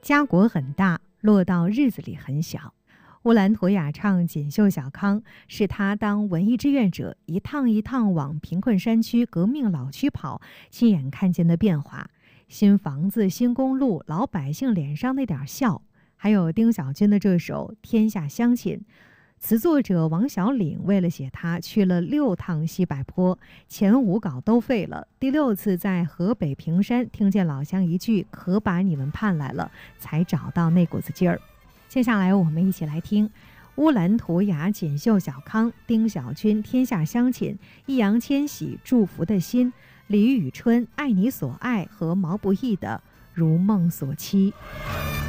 家国很大，落到日子里很小。乌兰图雅唱锦绣小康，是他当文艺志愿者一趟一趟往贫困山区、革命老区跑，亲眼看见的变化。新房子、新公路，老百姓脸上那点笑。还有丁小军的这首《天下乡亲》，词作者王小岭为了写它去了6趟西柏坡，前5稿都废了。第6次在河北平山听见老乡一句"可把你们盼来了"，才找到那股子劲儿。接下来我们一起来听乌兰图雅锦绣小康，丁小军天下乡亲，易烊千玺祝福的心，李宇春爱你所爱和毛不易的如梦所期。